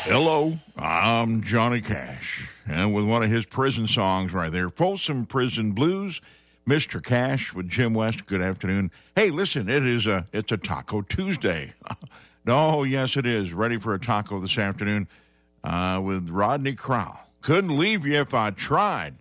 Hello, I'm Johnny Cash, and with one of his prison songs right there, Folsom Prison Blues, Mr. Cash with Jim West. Good afternoon. Hey, listen, it's a Taco Tuesday. No, yes, it is. Ready for a taco this afternoon with Rodney Crowell. Couldn't leave you if I tried.